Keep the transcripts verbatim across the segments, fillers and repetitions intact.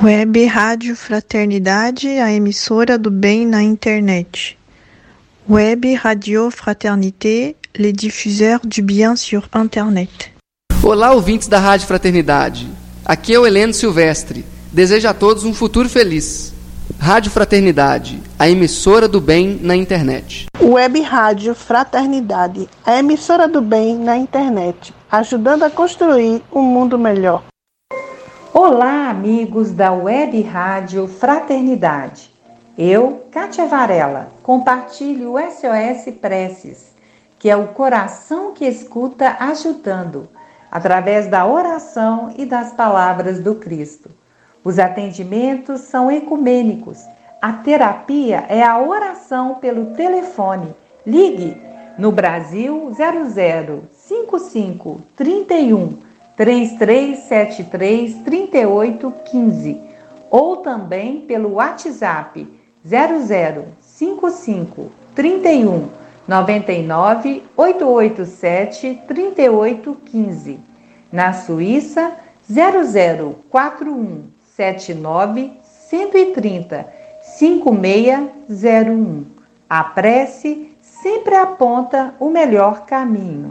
Web Rádio Fraternidade, a emissora do bem na internet. Web Radio Fraternité, les diffuseurs du bien sur internet. Olá, ouvintes da Rádio Fraternidade. Aqui é o Heleno Silvestre. Desejo a todos um futuro feliz. Rádio Fraternidade, a emissora do bem na internet. Web Rádio Fraternidade, a emissora do bem na internet, ajudando a construir um mundo melhor. Olá, amigos da Web Rádio Fraternidade. Eu, Kátia Varela, compartilho o S O S Preces, que é o coração que escuta ajudando, através da oração e das palavras do Cristo. Os atendimentos são ecumênicos. A terapia é a oração pelo telefone. Ligue no Brasil zero zero cinco cinco três um três três sete três três oito um cinco ou também pelo WhatsApp zero zero cinco cinco três um nove nove oito oito sete três oito um cinco. Na Suíça, zero zero quatro um sete nove um três zero cinco seis zero um. A prece sempre aponta o melhor caminho.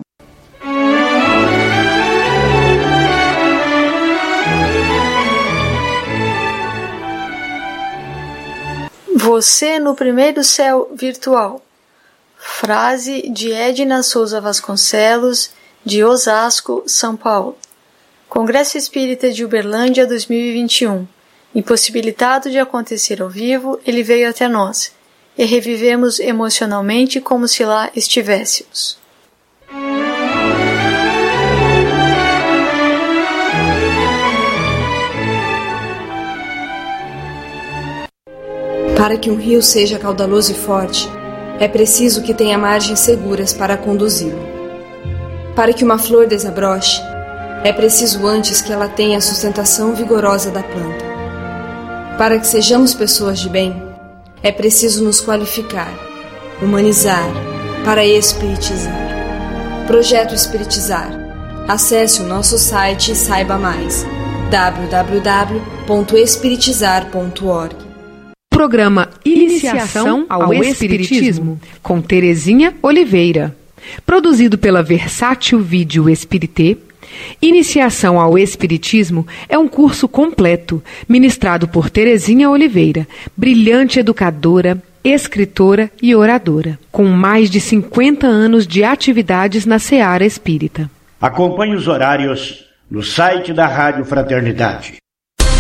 Você no primeiro céu virtual. Frase de Edna Souza Vasconcelos, de Osasco, São Paulo. Congresso Espírita de Uberlândia dois mil e vinte e um. Impossibilitado de acontecer ao vivo, ele veio até nós, e revivemos emocionalmente como se lá estivéssemos. Para que um rio seja caudaloso e forte, é preciso que tenha margens seguras para conduzi-lo. Para que uma flor desabroche, é preciso antes que ela tenha a sustentação vigorosa da planta. Para que sejamos pessoas de bem, é preciso nos qualificar, humanizar, para espiritizar. Projeto Espiritizar. Acesse o nosso site e saiba mais. w w w ponto espiritizar ponto org. Programa Iniciação ao Espiritismo, com Terezinha Oliveira. Produzido pela Versátil Vídeo Espirité, Iniciação ao Espiritismo é um curso completo, ministrado por Terezinha Oliveira, brilhante educadora, escritora e oradora, com mais de cinquenta anos de atividades na seara espírita. Acompanhe os horários no site da Rádio Fraternidade.